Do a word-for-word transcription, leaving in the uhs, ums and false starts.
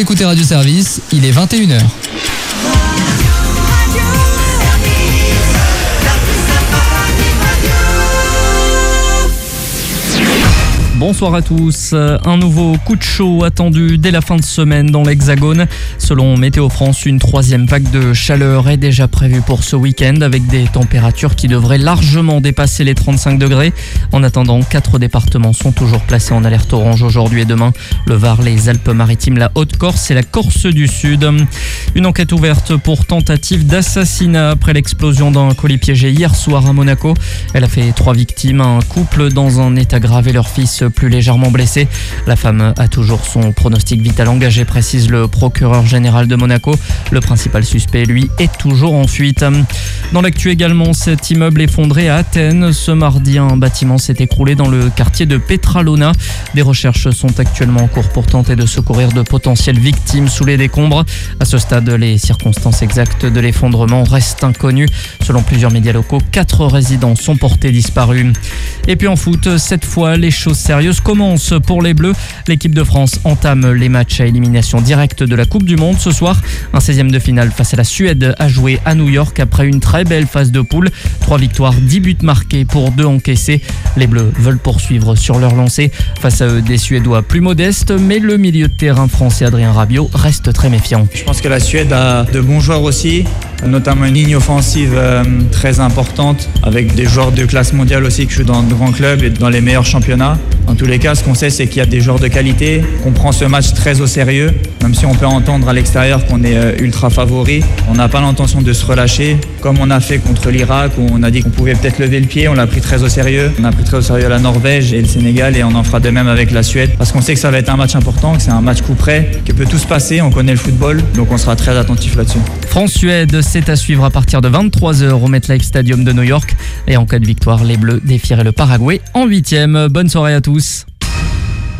écoutez Radio Service, il est vingt et une heures. Bonsoir à tous. Un nouveau coup de chaud attendu dès la fin de semaine dans l'Hexagone. Selon Météo France, une troisième vague de chaleur est déjà prévue pour ce week-end avec des températures qui devraient largement dépasser les trente-cinq degrés. En attendant, quatre départements sont toujours placés en alerte orange aujourd'hui et demain. Le Var, les Alpes-Maritimes, la Haute-Corse et la Corse du Sud. Une enquête ouverte pour tentative d'assassinat après l'explosion d'un colis piégé hier soir à Monaco. Elle a fait trois victimes, un couple dans un état grave et leur fils plus légèrement blessé. La femme a toujours son pronostic vital engagé, précise le procureur général de Monaco. Le principal suspect, lui, est toujours en fuite. Dans l'actu également, cet immeuble effondré à Athènes. Ce mardi, un bâtiment s'est écroulé dans le quartier de Petralona. Des recherches sont actuellement en cours pour tenter de secourir de potentielles victimes sous les décombres. À ce stade, les circonstances exactes de l'effondrement restent inconnues. Selon plusieurs médias locaux, quatre résidents sont portés disparus. Et puis en foot, cette fois, les choses sérieuses commence pour les Bleus. L'équipe de France entame les matchs à élimination directe de la Coupe du Monde ce soir. Un seizième de finale face à la Suède à jouer à New York après une très belle phase de poule. Trois victoires, dix buts marqués pour deux encaissés. Les Bleus veulent poursuivre sur leur lancée. Face à eux, des Suédois plus modestes, mais le milieu de terrain français Adrien Rabiot reste très méfiant. Je pense que la Suède a de bons joueurs aussi, notamment une ligne offensive euh, très importante avec des joueurs de classe mondiale aussi qui jouent dans de grands clubs et dans les meilleurs championnats. En tous les cas, ce qu'on sait, c'est qu'il y a des joueurs de qualité, qu'on prend ce match très au sérieux, même si on peut entendre à l'extérieur qu'on est euh, ultra favori. On n'a pas l'intention de se relâcher, comme on a fait contre l'Irak, où on a dit qu'on pouvait peut-être lever le pied, on l'a pris très au sérieux. On a pris très au sérieux la Norvège et le Sénégal et on en fera de même avec la Suède, parce qu'on sait que ça va être un match important, que c'est un match coup près, que peut tout se passer, on connaît le football, donc on sera très attentif là-dessus. France-Suède, c'est à suivre à partir de vingt-trois heures au MetLife Stadium de New York. Et en cas de victoire, les Bleus défieraient le Paraguay en huitième. Bonne soirée à tous.